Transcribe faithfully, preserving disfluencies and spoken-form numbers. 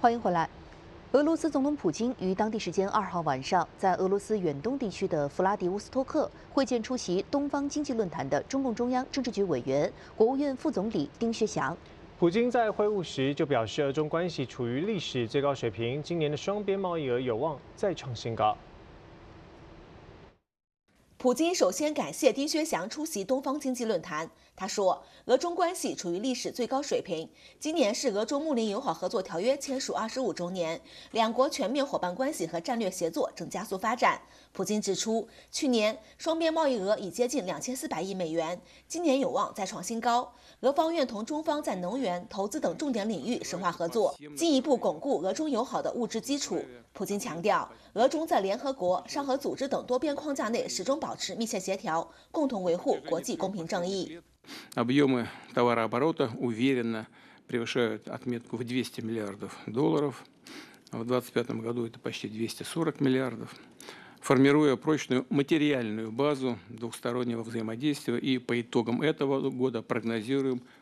欢迎回来。俄罗斯总统普京于当地时间二号晚上，在俄罗斯远东地区的弗拉迪沃斯托克会见出席东方经济论坛的中共中央政治局委员、国务院副总理丁薛祥。 普京在会晤时就表示，俄中关系处于历史最高水平，今年的双边贸易额有望再创新高。 普京首先感谢丁薛祥出席东方经济论坛。他说，俄中关系处于历史最高水平。今年是俄中睦邻友好合作条约签署二十五周年，两国全面伙伴关系和战略协作正加速发展。普京指出，去年双边贸易额已接近两千四百亿美元，今年有望再创新高。俄方愿同中方在能源、投资等重点领域深化合作，进一步巩固俄中友好的物质基础。普京强调，俄中在联合国、上合组织等多边框架内始终保持密切协调，共同维护国际公平正义。 Объемы товарооборота уверенно превышают отметку в двести миллиардов долларов. В две тысячи двадцать пятом году это почти двести сорок миллиардов, формируя прочную материальную базу двухстороннего взаимодействия. И по итогам этого года прогнозируем